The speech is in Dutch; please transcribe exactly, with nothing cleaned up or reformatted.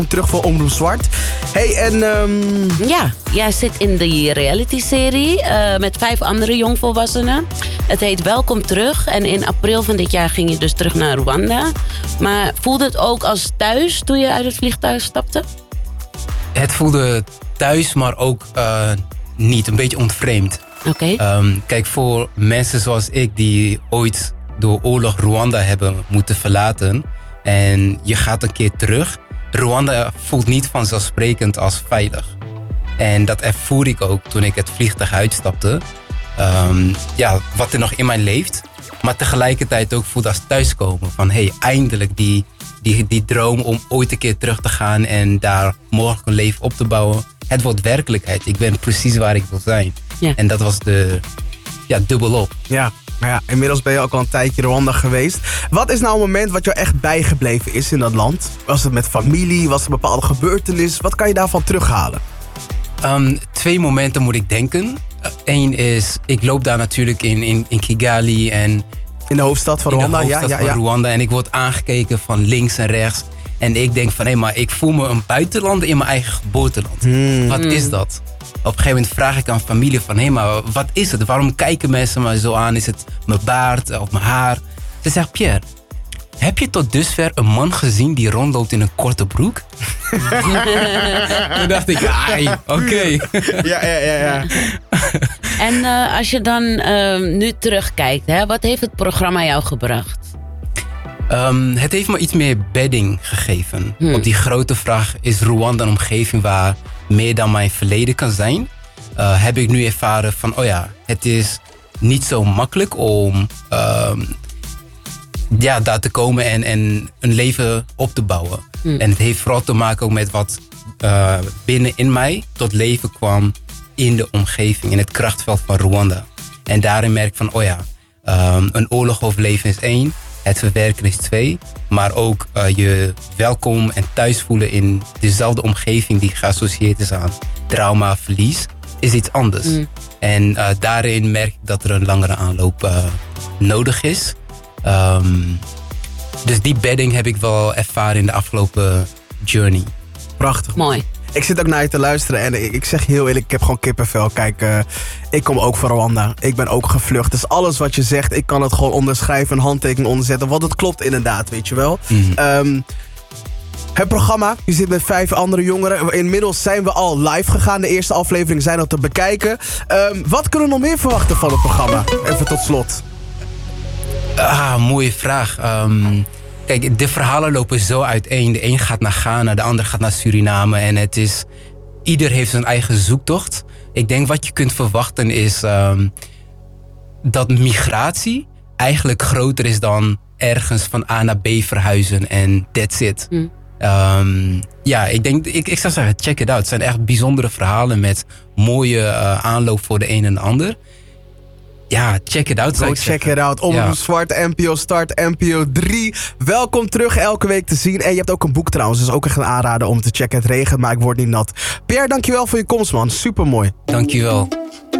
terug voor Omroep Zwart. Hey, en... Um... Ja, jij zit in die reality-serie uh, met vijf andere jongvolwassenen. Het heet Welkom Terug. En in april van dit jaar ging je dus terug naar Rwanda. Maar voelde het ook als thuis toen je uit het vliegtuig stapte? Het voelde thuis, maar ook uh, niet. Een beetje ontvreemd. Oké. Okay. Um, kijk, voor mensen zoals ik die ooit door oorlog Rwanda hebben moeten verlaten... en je gaat een keer terug... Rwanda voelt niet vanzelfsprekend als veilig. En dat ervoer ik ook toen ik het vliegtuig uitstapte. Um, ja, wat er nog in mij leeft. Maar tegelijkertijd ook voelt als thuiskomen. Van hey, eindelijk die, die, die droom om ooit een keer terug te gaan... en daar mogelijk een leven op te bouwen. Het wordt werkelijkheid. Ik ben precies waar ik wil zijn. Ja. En dat was de ja, dubbelop. Ja. Maar ja, inmiddels ben je ook al een tijdje Rwanda geweest. Wat is nou een moment wat jou echt bijgebleven is in dat land? Was het met familie? Was het een bepaalde gebeurtenis? Wat kan je daarvan terughalen? Um, twee momenten moet ik denken. Eén uh, is, ik loop daar natuurlijk in, in, in Kigali. En in de hoofdstad van Rwanda? In de hoofdstad ja, ja, van ja. Rwanda. En ik word aangekeken van links en rechts. En ik denk van, hé, maar ik voel me een buitenlander in mijn eigen geboorteland. Hmm. Wat is dat? Op een gegeven moment vraag ik aan familie van... hé, maar wat is het? Waarom kijken mensen me zo aan? Is het mijn baard of mijn haar? Ze zegt, Pierre, heb je tot dusver een man gezien die rondloopt in een korte broek? Toen dacht ik, ja, oké. Okay. Ja, ja, ja, ja. En uh, als je dan uh, nu terugkijkt, hè, wat heeft het programma jou gebracht? Um, het heeft me iets meer bedding gegeven. Hmm. Op die grote vraag, is Rwanda een omgeving waar meer dan mijn verleden kan zijn? Uh, heb ik nu ervaren van, oh ja, het is niet zo makkelijk om um, ja, daar te komen en, en een leven op te bouwen. Hmm. En het heeft vooral te maken ook met wat uh, binnen in mij tot leven kwam in de omgeving, in het krachtveld van Rwanda. En daarin merk ik van, oh ja, um, een oorlog overleven is één. Het verwerken is twee, maar ook uh, je welkom en thuis voelen in dezelfde omgeving die geassocieerd is aan trauma, verlies, is iets anders. Mm. En uh, daarin merk ik dat er een langere aanloop uh, nodig is. Um, dus die bedding heb ik wel ervaren in de afgelopen journey. Prachtig. Mooi. Ik zit ook naar je te luisteren en ik, ik zeg je heel eerlijk, ik heb gewoon kippenvel. Kijk, uh, ik kom ook van Rwanda. Ik ben ook gevlucht. Dus alles wat je zegt, ik kan het gewoon onderschrijven, een handtekening onderzetten. Want het klopt inderdaad, weet je wel. Mm-hmm. Um, het programma, je zit met vijf andere jongeren. Inmiddels zijn we al live gegaan. De eerste afleveringen zijn al te bekijken. Um, wat kunnen we nog meer verwachten van het programma? Even tot slot. Ah, mooie vraag. Um... Kijk, de verhalen lopen zo uiteen. De een gaat naar Ghana, de ander gaat naar Suriname. En het is... Ieder heeft zijn eigen zoektocht. Ik denk wat je kunt verwachten is... Um, dat migratie eigenlijk groter is dan ergens van A naar B verhuizen. En that's it. Mm. Um, ja, ik denk... Ik, ik zou zeggen, check it out. Het zijn echt bijzondere verhalen met mooie uh, aanloop voor de een en de ander. Ja, check it out. Go check zeggen. it out. Omroep ja. Zwart, N P O Start, N P O drie. Welkom terug, elke week te zien. En je hebt ook een boek trouwens, dus ook echt een aanrader om te checken. Het regent, maar ik word niet nat. Pierre, dankjewel voor je komst, man. Supermooi. Dankjewel.